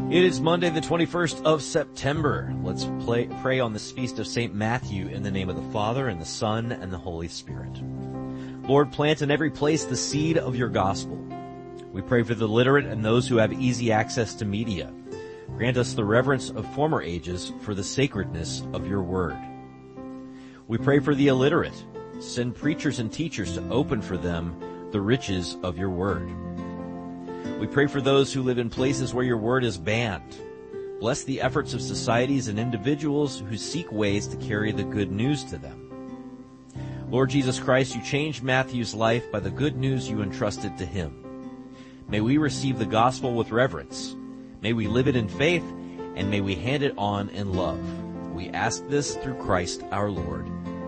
It is Monday, the 21st of September. Let's pray on this feast of St. Matthew in the name of the Father, and the Son, and the Holy Spirit. Lord, plant in every place the seed of your gospel. We pray for the literate and those who have easy access to media. Grant us the reverence of former ages for the sacredness of your word. We pray for the illiterate. Send preachers and teachers to open for them the riches of your word. We pray for those who live in places where your word is banned. Bless the efforts of societies and individuals who seek ways to carry the good news to them. Lord Jesus Christ, you changed Matthew's life by the good news you entrusted to him. May we receive the gospel with reverence. May we live it in faith, and may we hand it on in love. We ask this through Christ our Lord.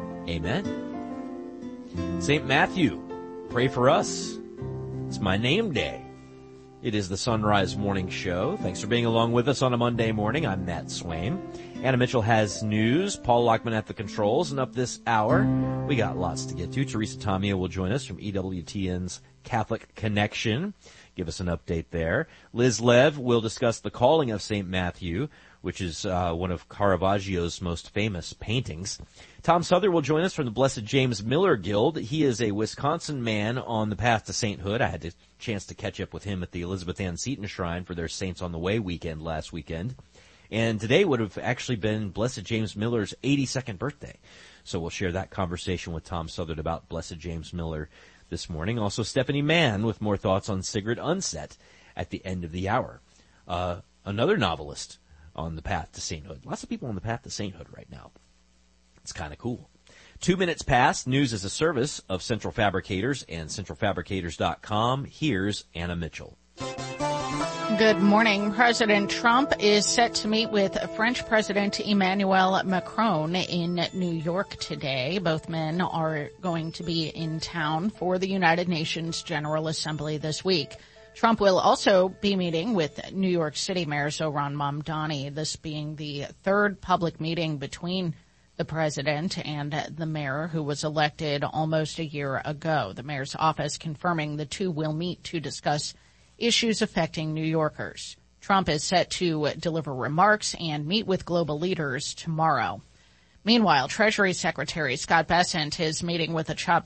Amen. St. Matthew, pray for us. It's my name day. It is the Sunrise Morning Show. Thanks for being along with us on a Monday morning. I'm Matt Swain. Anna Mitchell has news. Paul Lockman at the controls. And up this hour, we got lots to get to. Teresa Tomeo will join us from EWTN's Catholic Connection. Give us an update there. Liz Lev will discuss the calling of St. Matthew, which is one of Caravaggio's most famous paintings. Tom Souther will join us from the Blessed James Miller Guild. He is a Wisconsin man on the path to sainthood. I had a chance to catch up with him at the Elizabeth Ann Seton Shrine for their Saints on the Way weekend last weekend. And today would have actually been Blessed James Miller's 82nd birthday. So we'll share that conversation with Tom Southard about Blessed James Miller this morning. Also, Stephanie Mann with more thoughts on Sigrid Undset at the end of the hour. Another novelist on the path to sainthood. Lots of people on the path to sainthood right now. It's kind of cool. 2 minutes past. News is a service of Central Fabricators and centralfabricators.com. Here's Anna Mitchell. Good morning. President Trump is set to meet with French President Emmanuel Macron in New York today. Both men are going to be in town for the United Nations General Assembly this week. Trump will also be meeting with New York City Mayor Zohran Mamdani, this being the third public meeting between the president and the mayor, who was elected almost a year ago. The mayor's office confirming the two will meet to discuss issues affecting New Yorkers. Trump is set to deliver remarks and meet with global leaders tomorrow. Meanwhile, Treasury Secretary Scott Bessent is meeting with a top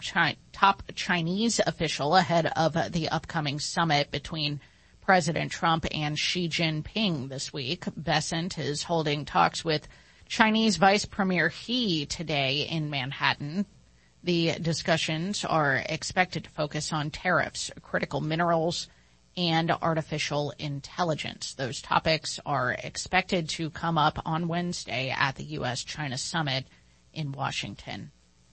Chinese official ahead of the upcoming summit between President Trump and Xi Jinping this week. Bessent is holding talks with Chinese Vice Premier He today in Manhattan. The discussions are expected to focus on tariffs, critical minerals, and artificial intelligence. Those topics are expected to come up on Wednesday at the U.S.-China summit in Washington.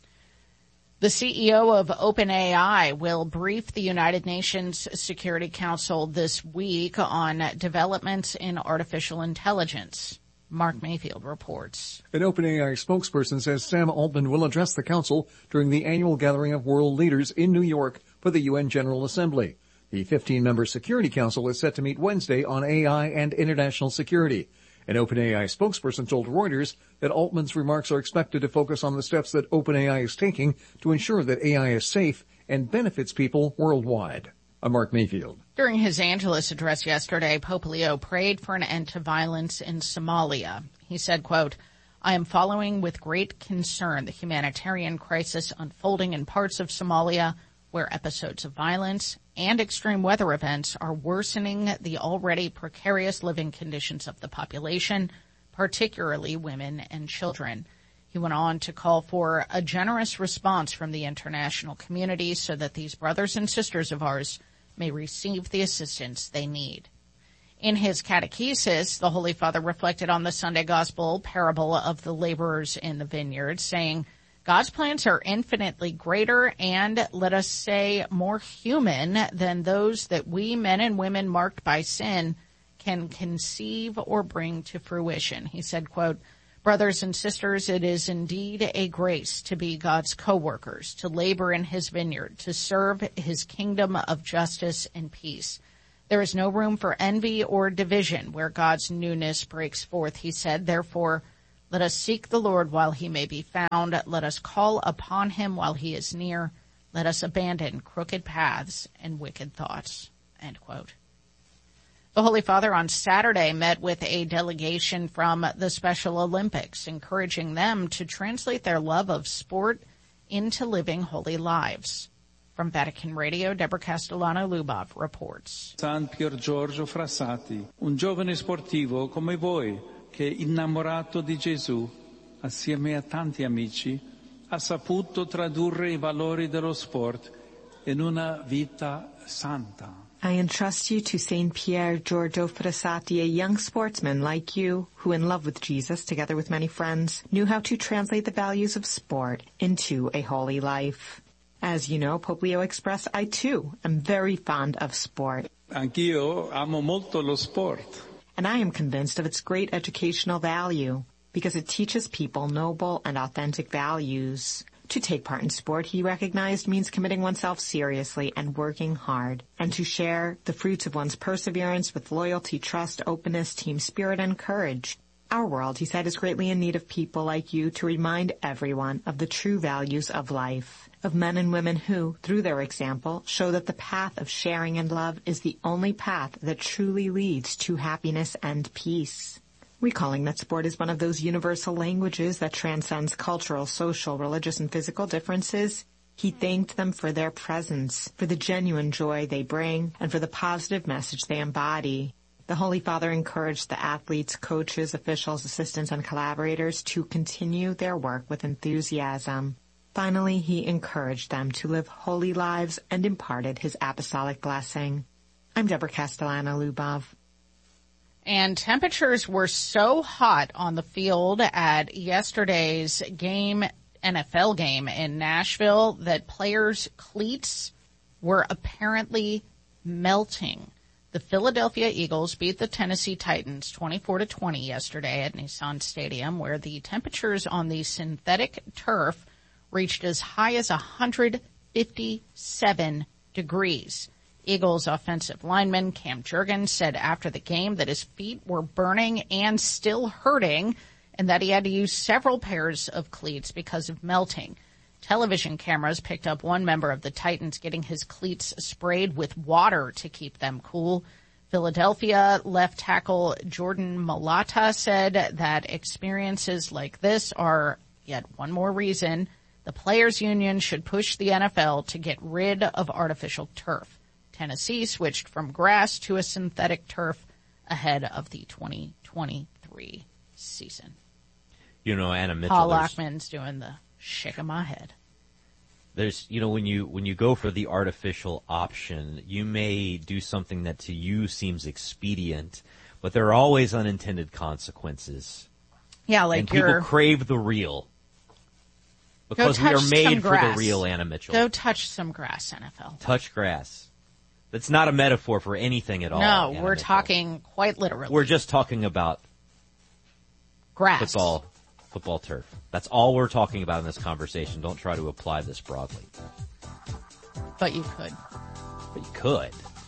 The CEO of OpenAI will brief the United Nations Security Council this week on developments in artificial intelligence. Mark Mayfield reports. An OpenAI spokesperson says Sam Altman will address the council during the annual gathering of world leaders in New York for the UN General Assembly. The 15-member Security Council is set to meet Wednesday on AI and international security. An OpenAI spokesperson told Reuters that Altman's remarks are expected to focus on the steps that OpenAI is taking to ensure that AI is safe and benefits people worldwide. I'm Mark Mayfield. During his Angelus address yesterday, Pope Leo prayed for an end to violence in Somalia. He said, quote, "I am following with great concern the humanitarian crisis unfolding in parts of Somalia where episodes of violence and extreme weather events are worsening the already precarious living conditions of the population, particularly women and children." He went on to call for a generous response from the international community so that these brothers and sisters of ours may receive the assistance they need. In his catechesis, the Holy Father reflected on the Sunday Gospel parable of the laborers in the vineyard, saying, God's plans are infinitely greater and, let us say, more human than those that we, men and women marked by sin, can conceive or bring to fruition. He said, quote, "Brothers and sisters, it is indeed a grace to be God's co-workers, to labor in his vineyard, to serve his kingdom of justice and peace. There is no room for envy or division where God's newness breaks forth," he said. "Therefore, let us seek the Lord while he may be found. Let us call upon him while he is near. Let us abandon crooked paths and wicked thoughts." End quote. The Holy Father on Saturday met with a delegation from the Special Olympics, encouraging them to translate their love of sport into living holy lives. From Vatican Radio, Deborah Castellano-Lubov reports. San Pier Giorgio Frassati, un giovane sportivo come voi, che innamorato di Gesù, assieme a tanti amici, ha saputo tradurre I valori dello sport in una vita santa. I entrust you to St. Pier Giorgio Frassati, a young sportsman like you, who in love with Jesus, together with many friends, knew how to translate the values of sport into a holy life. As you know, Pope Leo expressed, I too am very fond of sport. Anch'io amo molto lo sport. And I am convinced of its great educational value, because it teaches people noble and authentic values. To take part in sport, he recognized, means committing oneself seriously and working hard, and to share the fruits of one's perseverance with loyalty, trust, openness, team spirit, and courage. Our world, he said, is greatly in need of people like you to remind everyone of the true values of life, of men and women who, through their example, show that the path of sharing and love is the only path that truly leads to happiness and peace. Recalling that sport is one of those universal languages that transcends cultural, social, religious, and physical differences, he thanked them for their presence, for the genuine joy they bring, and for the positive message they embody. The Holy Father encouraged the athletes, coaches, officials, assistants, and collaborators to continue their work with enthusiasm. Finally, he encouraged them to live holy lives and imparted his apostolic blessing. I'm Deborah Castellano-Lubov. And temperatures were so hot on the field at yesterday's NFL game in Nashville, that players' cleats were apparently melting. The Philadelphia Eagles beat the Tennessee Titans 24-20 yesterday at Nissan Stadium, where the temperatures on the synthetic turf reached as high as 157 degrees. Eagles offensive lineman Cam Jurgens said after the game that his feet were burning and still hurting, and that he had to use several pairs of cleats because of melting. Television cameras picked up one member of the Titans getting his cleats sprayed with water to keep them cool. Philadelphia left tackle Jordan Mailata said that experiences like this are yet one more reason the Players Union should push the NFL to get rid of artificial turf. Tennessee switched from grass to a synthetic turf ahead of the 2023 season. You know, Anna Mitchell. Paul Lockman's doing the shake of my head. There's, you know, when you go for the artificial option, you may do something that to you seems expedient, but there are always unintended consequences. Yeah, like and people crave the real. Because we are made for the real, Anna Mitchell. Go touch some grass, NFL. Touch grass. That's not a metaphor for anything at all. No, Anna we're Mitchell. talking quite literally. We're just talking about grass. Football turf. That's all we're talking about in this conversation. Don't try to apply this broadly. But you could. But you could.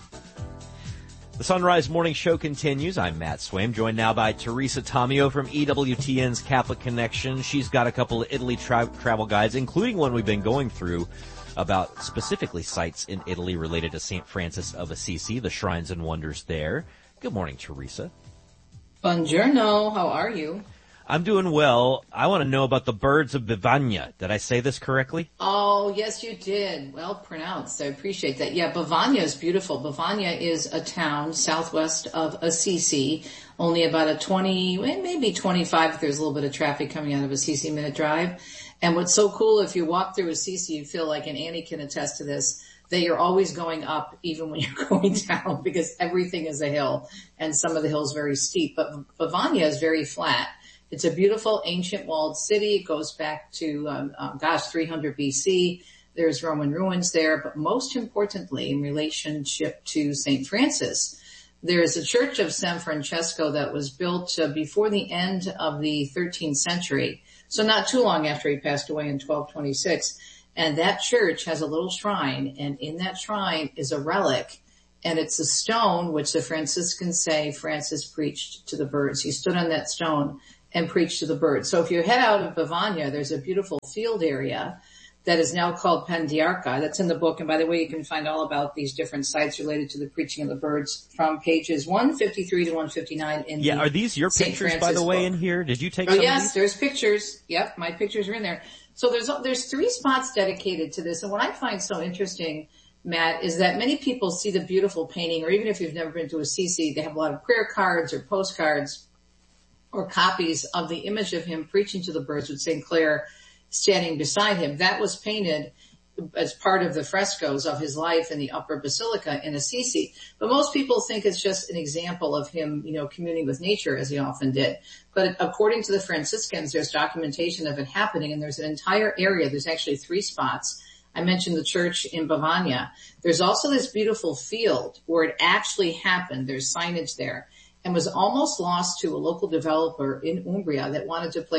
The Sunrise Morning Show continues. I'm Matt Swaim, joined now by Teresa Tomeo from EWTN's Catholic Connection. She's got a couple of Italy travel guides, including one we've been going through about specifically sites in Italy related to St. Francis of Assisi, the shrines and wonders there. Good morning, Teresa. Buongiorno. How are you? I'm doing well. I want to know about the birds of Bavagne. Did I say this correctly? Oh, yes, you did. Well pronounced. I appreciate that. Yeah, Bavagne is beautiful. Bavagne is a town southwest of Assisi, only about a 20, maybe 25, if there's a little bit of traffic coming out of Assisi, minute drive. And what's so cool, if you walk through Assisi, you feel like, and Annie can attest to this, that you're always going up even when you're going down, because everything is a hill, and some of the hills very steep. But Bavagne is very flat. It's a beautiful ancient walled city. It goes back to, 300 BC. There's Roman ruins there, but most importantly, in relationship to St. Francis, there is a church of San Francesco that was built before the end of the 13th century. So not too long after he passed away in 1226. And that church has a little shrine, and in that shrine is a relic, and it's a stone which the Franciscans say Francis preached to the birds. He stood on that stone and preached to the birds. So if you head out of Bavagne, there's a beautiful field area that is now called Pandiarca. That's in the book. And by the way, you can find all about these different sites related to the preaching of the birds from pages 153 to 159 in the are these your St. pictures, Francis by the way, book. in here? Did you take Oh, some yes, of these? there's pictures. Yep, my pictures are in there. So there's 3 spots dedicated to this. And what I find so interesting, Matt, is that many people see the beautiful painting, or even if you've never been to Assisi, they have a lot of prayer cards or postcards or copies of the image of him preaching to the birds with St. Clair standing beside him. That was painted as part of the frescoes of his life in the Upper Basilica in Assisi. But most people think it's just an example of him, communing with nature as he often did. But according to the Franciscans, there's documentation of it happening, and there's an entire area. There's actually 3 spots. I mentioned the church in Bavagna. There's also this beautiful field where it actually happened. There's signage there, and was almost lost to a local developer in Umbria that wanted to place